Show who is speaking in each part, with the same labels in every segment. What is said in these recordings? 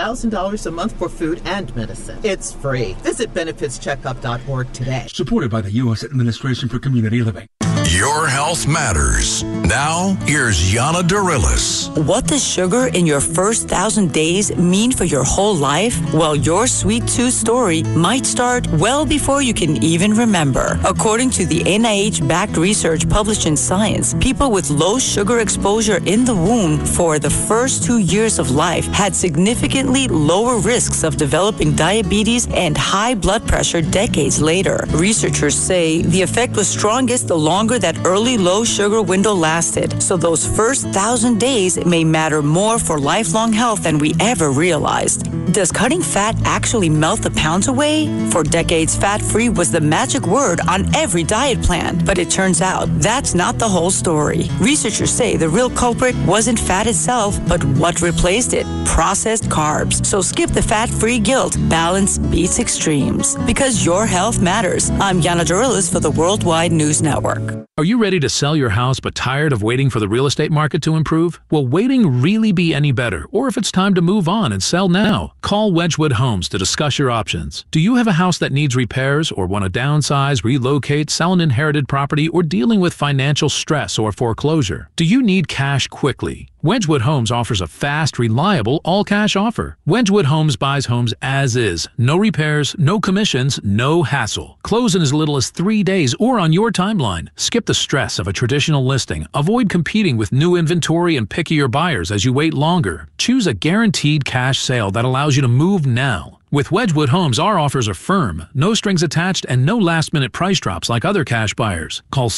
Speaker 1: $1,000 a month for food and medicine. It's free. Visit benefitscheckup.org today.
Speaker 2: Supported by the U.S. Administration for Community Living.
Speaker 3: Your health matters. Now, here's Yana Darilis.
Speaker 4: What does sugar in your first 1,000 days mean for your whole life? Well, your sweet tooth story might start well before you can even remember. According to the NIH-backed research published in Science, people with low sugar exposure in the womb for the first 2 years of life had significantly lower risks of developing diabetes and high blood pressure decades later. Researchers say the effect was strongest the longer that early low sugar window lasted. So those first 1,000 days may matter more for lifelong health than we ever realized. Does cutting fat actually melt the pounds away? For decades, fat-free was the magic word on every diet plan. But it turns out that's not the whole story. Researchers say the real culprit wasn't fat itself, but what replaced it: processed carbs. So skip the fat-free guilt. Balance beats extremes. Because your health matters. I'm Yana Darilis for the Worldwide News Network.
Speaker 5: Are you ready to sell your house but tired of waiting for the real estate market to improve? Will waiting really be any better? Or if it's time to move on and sell now? Call Wedgwood Homes to discuss your options. Do you have a house that needs repairs or want to downsize, relocate, sell an inherited property, or dealing with financial stress or foreclosure? Do you need cash quickly? Wedgwood Homes offers a fast, reliable, all-cash offer. Wedgwood Homes buys homes as is. No repairs, no commissions, no hassle. Close in as little as 3 days or on your timeline. Skip the stress of a traditional listing. Avoid competing with new inventory and pickier buyers as you wait longer. Choose a guaranteed cash sale that allows you to move now. With Wedgwood Homes, our offers are firm, no strings attached, and no last-minute price drops like other cash buyers. Call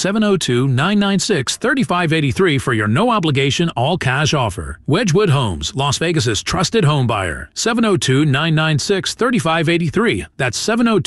Speaker 5: 702-996-3583 for your no-obligation, all-cash offer. Wedgwood Homes, Las Vegas's trusted home buyer. 702-996-3583. That's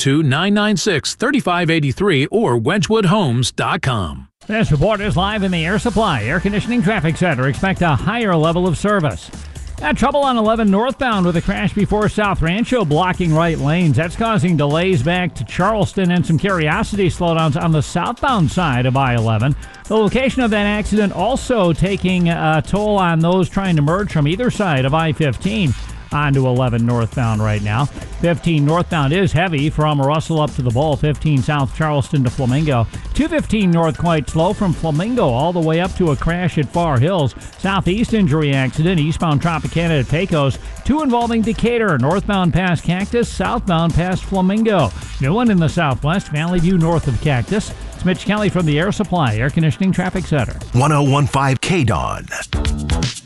Speaker 5: 702-996-3583 or wedgwoodhomes.com.
Speaker 6: This report is live in the Air Supply Air Conditioning Traffic Center. Expect a higher level of service. Trouble on 11 northbound with a crash before South Rancho blocking right lanes. That's causing delays back to Charleston and some Curiosity slowdowns on the southbound side of I-11. The location of that accident also taking a toll on those trying to merge from either side of I-15 onto 11 northbound right now. 15 northbound is heavy from Russell up to the Bowl. 15 south Charleston to Flamingo. 215 north quite slow from Flamingo all the way up to a crash at Far Hills. Southeast injury accident eastbound Tropicana at Pecos. 2 involving Decatur. Northbound past Cactus. Southbound past Flamingo. New one in the southwest. Valley View north of Cactus. It's Mitch Kelly from the Air Supply Air Conditioning Traffic Center.
Speaker 3: 1015 KDON.